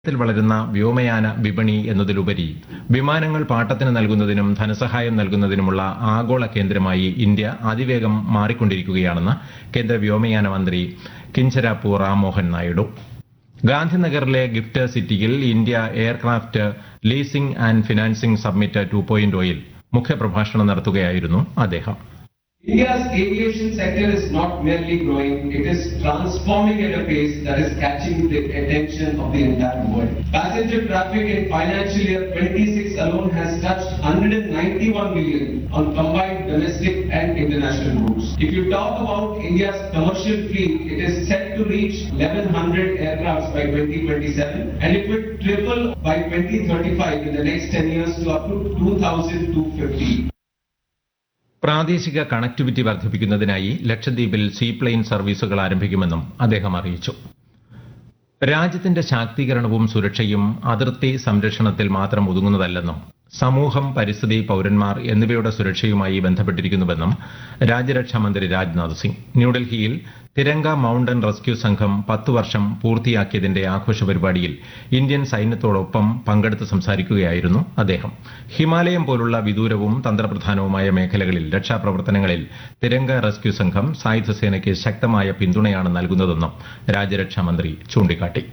ത്തിൽ വളരുന്ന വ്യോമയാന വിപണി എന്നതിലുപരി വിമാനങ്ങൾ പാട്ടത്തിന് നൽകുന്നതിനും ധനസഹായം നൽകുന്നതിനുമുള്ള ആഗോള കേന്ദ്രമായി ഇന്ത്യ അതിവേഗം മാറിക്കൊണ്ടിരിക്കുകയാണെന്ന് കേന്ദ്ര വ്യോമയാന മന്ത്രി കിഞ്ചരാപ്പു റാംമോഹൻ നായിഡു. ഗാന്ധിനഗറിലെ ഗിഫ്റ്റ് സിറ്റിയിൽ India aircraft leasing and financing summit 2.0 മുഖ്യപ്രഭാഷണം നടത്തുകയായിരുന്നു അദ്ദേഹം. India's aviation sector is not merely growing, it is transforming at a pace that is catching the attention of the entire world. Passenger traffic in financial year 26 alone has touched 191 million on combined domestic and international routes. If you talk about India's commercial fleet, it is set to reach 1100 aircrafts by 2027 and it will triple by 2035 in the next 10 years to up to 2250. പ്രാദേശിക connectivity വർദ്ധിപ്പിക്കുന്നതിനായി ലക്ഷദ്വീപിൽ seaplane സർവീസുകൾ ആരംഭിക്കുമെന്നും അദ്ദേഹം അറിയിച്ചു. രാജ്യത്തിന്റെ ശാക്തീകരണവും സുരക്ഷയും അതിർത്തി സംരക്ഷണത്തിൽ മാത്രം ഒതുങ്ങുന്നതല്ലെന്നും സമൂഹം, പരിസ്ഥിതി, പൌരന്മാർ എന്നിവയുടെ സുരക്ഷയുമായി ബന്ധപ്പെട്ടിരിക്കുന്നുവെന്നും രാജ്യരക്ഷാമന്ത്രി രാജ്നാഥ് സിംഗ് ന്യൂഡൽഹിയിൽ തിരങ്ക മൌണ്ടൻ റെസ്ക്യൂ സംഘം 10 വർഷം പൂർത്തിയാക്കിയതിന്റെ ആഘോഷ പരിപാടിയിൽ ഇന്ത്യൻ സൈന്യത്തോടൊപ്പം പങ്കെടുത്ത് സംസാരിക്കുകയായിരുന്നു അദ്ദേഹം. ഹിമാലയം പോലുള്ള വിദൂരവും തന്ത്രപ്രധാനവുമായ മേഖലകളിൽ രക്ഷാപ്രവർത്തനങ്ങളിൽ തിരങ്ക റെസ്ക്യൂ സംഘം സായുധസേനയ്ക്ക് ശക്തമായ പിന്തുണയാണ് നൽകുന്നതെന്നും രാജ്യരക്ഷാമന്ത്രി ചൂണ്ടിക്കാട്ടി.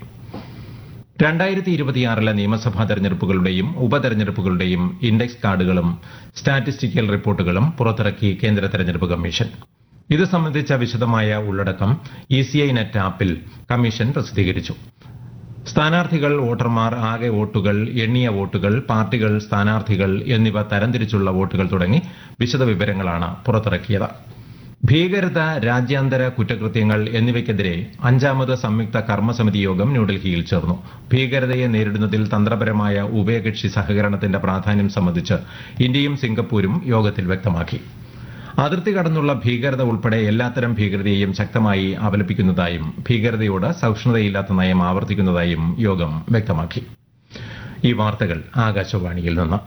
2026 നിയമസഭാ തെരഞ്ഞെടുപ്പുകളുടെയും ഉപതെരഞ്ഞെടുപ്പുകളുടെയും ഇൻഡെക്സ് കാർഡുകളും സ്റ്റാറ്റിസ്റ്റിക്കൽ റിപ്പോർട്ടുകളും പുറത്തിറക്കി കേന്ദ്ര തെരഞ്ഞെടുപ്പ് കമ്മീഷൻ. ഇത് സംബന്ധിച്ച വിശദമായ ഉള്ളടക്കം ECI നെറ്റ് ആപ്പിൽ കമ്മീഷൻ പ്രസിദ്ധീകരിച്ചു. സ്ഥാനാർത്ഥികൾ, വോട്ടർമാർ, ആകെ വോട്ടുകൾ, എണ്ണിയ വോട്ടുകൾ, പാർട്ടികൾ, സ്ഥാനാർത്ഥികൾ എന്നിവ തരംതിരിച്ചുള്ള വോട്ടുകൾ തുടങ്ങി വിശദവിവരങ്ങളാണ് പുറത്തിറക്കിയത്. ഭീകരത, രാജ്യാന്തര കുറ്റകൃത്യങ്ങൾ എന്നിവയ്ക്കെതിരെ 5ാമത് സംയുക്ത കർമ്മസമിതി യോഗം ന്യൂഡൽഹിയിൽ ചേർന്നു. ഭീകരതയെ നേരിടുന്നതിൽ തന്ത്രപരമായ ഉഭയകക്ഷി സഹകരണത്തിന്റെ പ്രാധാന്യം സംബന്ധിച്ച് ഇന്ത്യയും സിംഗപ്പൂരും യോഗത്തിൽ വ്യക്തമാക്കി. അതിർത്തി കടന്നുള്ള ഭീകരത ഉൾപ്പെടെ എല്ലാത്തരം ഭീകരതയെയും ശക്തമായി അപലപിക്കുന്നതായും ഭീകരതയോട് സഹിഷ്ണുതയില്ലാത്ത നയം ആവർത്തിക്കുന്നതായും യോഗം വ്യക്തമാക്കി. ഈ വാർത്തകൾ ആകാശവാണിയിൽ നിന്ന്.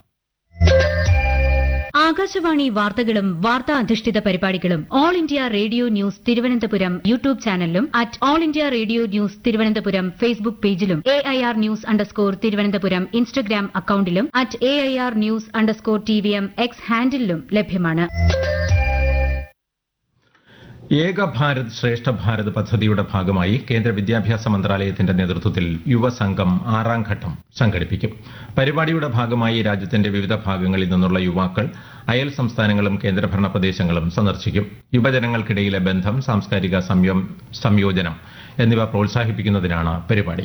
ആകാശവാണി വാർത്തകളും വാർത്താ അധിഷ്ഠിത പരിപാടികളും all India radio news Thiruvananthapuram YouTube ചാനലിലും all India radio news Thiruvananthapuram Facebook പേജിലും AIR ന്യൂസ് _ തിരുവനന്തപുരം ഇൻസ്റ്റഗ്രാം അക്കൌണ്ടിലും AIR ന്യൂസ് _ TVM X ഹാൻഡിലും ലഭ്യമാണ്. ഏക ഭാരത് ശ്രേഷ്ഠ ഭാരത് പദ്ധതിയുടെ ഭാഗമായി കേന്ദ്ര വിദ്യാഭ്യാസ മന്ത്രാലയത്തിന്റെ നേതൃത്വത്തിൽ യുവസംഘം 6ാം ഘട്ടം സംഘടിപ്പിക്കും. പരിപാടിയുടെ ഭാഗമായി രാജ്യത്തിന്റെ വിവിധ ഭാഗങ്ങളിൽ നിന്നുള്ള യുവാക്കൾ അയൽ സംസ്ഥാനങ്ങളും കേന്ദ്രഭരണ പ്രദേശങ്ങളും സന്ദർശിക്കും. യുവജനങ്ങൾക്കിടയിലെ ബന്ധം, സാംസ്കാരിക സംയോജനം എന്നിവ പ്രോത്സാഹിപ്പിക്കുന്നതിനാണ് പരിപാടി.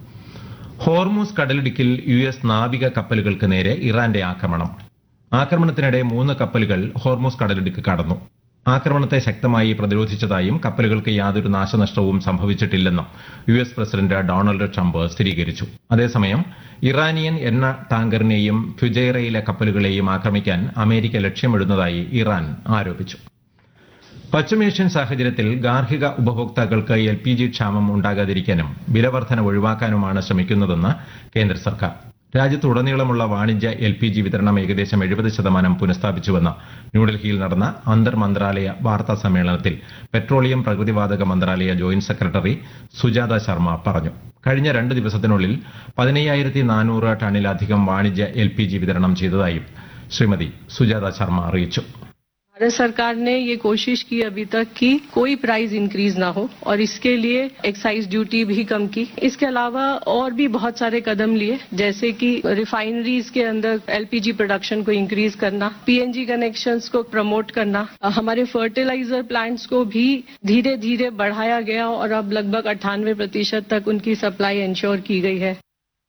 ഹോർമൂസ് കടലിടുക്കിൽ US നാവിക കപ്പലുകൾക്ക് നേരെ ഇറാന്റെ ആക്രമണത്തിനിടെ 3 കപ്പലുകൾ ഹോർമൂസ് കടലിടുക്ക് കടന്നു. ആക്രമണത്തെ ശക്തമായി പ്രതിരോധിച്ചതായും കപ്പലുകൾക്ക് യാതൊരു നാശനഷ്ടവും സംഭവിച്ചിട്ടില്ലെന്നും US പ്രസിഡന്റ് ഡൊണാൾഡ് ട്രംപ് സ്ഥിരീകരിച്ചു. അതേസമയം ഇറാനിയൻ എണ്ണ ടാങ്കറിനെയും ഫുജൈറയിലെ കപ്പലുകളെയും ആക്രമിക്കാൻ അമേരിക്ക ലക്ഷ്യമിടുന്നതായി ഇറാൻ ആരോപിച്ചു. പശ്ചിമേഷ്യൻ സാഹചര്യത്തിൽ ഗാർഹിക ഉപഭോക്താക്കൾക്ക് LPG ക്ഷാമം ഉണ്ടാകാതിരിക്കാനും വിലവർധന ഒഴിവാക്കാനുമാണ് ശ്രമിക്കുന്നതെന്ന് കേന്ദ്ര സർക്കാർ. രാജ്യത്തുടനീളമുള്ള വാണിജ്യ LPG വിതരണം ഏകദേശം 70% പുനഃസ്ഥാപിച്ചുവെന്ന് ന്യൂഡൽഹിയിൽ നടന്ന അന്തർ മന്ത്രാലയ വാർത്താ സമ്മേളനത്തിൽ പെട്രോളിയം പ്രകൃതിവാതക മന്ത്രാലയ ജോയിന്റ് സെക്രട്ടറി സുജാത ശർമ്മ പറഞ്ഞു. കഴിഞ്ഞ 2 ദിവസത്തിനുള്ളിൽ 15,400 ടണ്ണിലധികം വാണിജ്യ LPG വിതരണം ചെയ്തതായും ശ്രീമതി സുജാത ശർമ്മ അറിയിച്ചു. भारत सरकार ने ये कोशिश की अभी तक कि कोई प्राइस इंक्रीज ना हो और इसके लिए एक्साइज ड्यूटी भी कम की. इसके अलावा और भी बहुत सारे कदम लिए, जैसे कि रिफाइनरीज के अंदर LPG प्रोडक्शन को इंक्रीज करना, PNG कनेक्शंस को प्रमोट करना, हमारे फर्टिलाइजर प्लांट्स को भी धीरे धीरे बढ़ाया गया और अब लगभग 98% तक उनकी सप्लाई इंश्योर की गई है.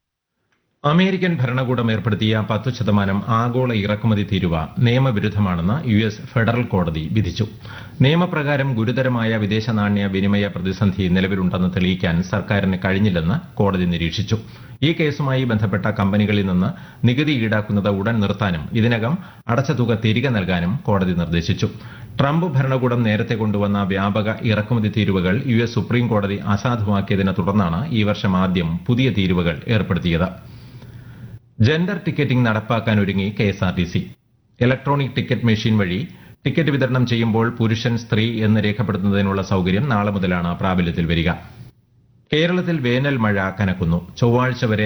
അമേരിക്കൻ ഭരണകൂടം ഏർപ്പെടുത്തിയ 10% ആഗോള ഇറക്കുമതി തീരുവ നിയമവിരുദ്ധമാണെന്ന് US ഫെഡറൽ കോടതി വിധിച്ചു. നിയമപ്രകാരം ഗുരുതരമായ വിദേശ നാണ്യ വിനിമയ പ്രതിസന്ധി നിലവിലുണ്ടെന്ന് തെളിയിക്കാൻ സർക്കാരിന് കഴിഞ്ഞില്ലെന്ന് കോടതി നിരീക്ഷിച്ചു. ഈ കേസുമായി ബന്ധപ്പെട്ട കമ്പനികളിൽ നിന്ന് നികുതി ഈടാക്കുന്നത് ഉടൻ നിർത്താനും ഇതിനകം അടച്ച തുക തിരികെ നൽകാനും കോടതി നിർദ്ദേശിച്ചു. ട്രംപ് ഭരണകൂടം നേരത്തെ കൊണ്ടുവന്ന വ്യാപക ഇറക്കുമതി തീരുവകൾ US സുപ്രീം കോടതി അസാധുവാക്കിയതിനെ തുടർന്നാണ് ഈ വർഷം ആദ്യം പുതിയ തീരുവകൾ ഏർപ്പെടുത്തിയത്. Gender ticketing നടപ്പാക്കാനൊരുങ്ങി KSRTC. Electronic ticket machine വഴി ടിക്കറ്റ് വിതരണം ചെയ്യുമ്പോൾ പുരുഷൻ, സ്ത്രീ എന്ന് രേഖപ്പെടുത്തുന്നതിനുള്ള സൌകര്യം നാളെ മുതലാണ് പ്രാബല്യത്തിൽ വരിക. കേരളത്തിൽ വേനൽ മഴ കനക്കുന്നു. ചൊവ്വാഴ്ച വരെ